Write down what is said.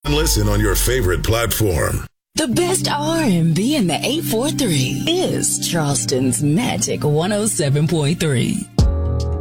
Listen on your favorite platform. The best R&B in the 843 is Charleston's Magic 107.3.